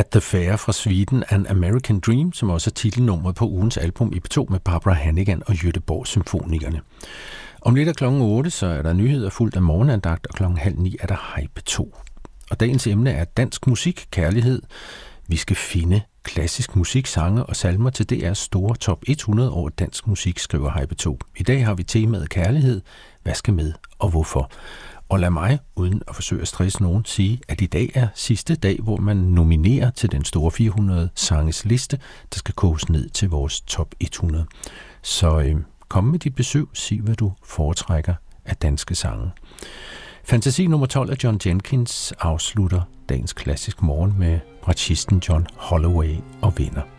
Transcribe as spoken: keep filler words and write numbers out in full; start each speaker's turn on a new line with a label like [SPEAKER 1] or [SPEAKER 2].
[SPEAKER 1] the Fair fra Sweden, An American Dream, som også er titelnummeret på ugens album i P to med Barbara Hannigan og Göteborg Symfonikerne. Om lidt af klokken otte, så er der nyheder fuldt af morgenandagt, og klokken halv ni er der Hej P to. Og dagens emne er dansk musik, kærlighed. Vi skal finde klassisk musik, sange og salmer til D R's store top hundrede over dansk musik, skriver Hej P to. I dag har vi temaet kærlighed. Hvad skal med, og hvorfor? Og lad mig, uden at forsøge at stresse nogen, sige, at i dag er sidste dag, hvor man nominerer til den store fire hundrede sanges liste, der skal koges ned til vores top hundrede. Så øh, kom med dit besøg, sig hvad du foretrækker af danske sange. Fantasi nummer tolv af John Jenkins afslutter dagens klassisk morgen med bratschisten John Holloway og Venner.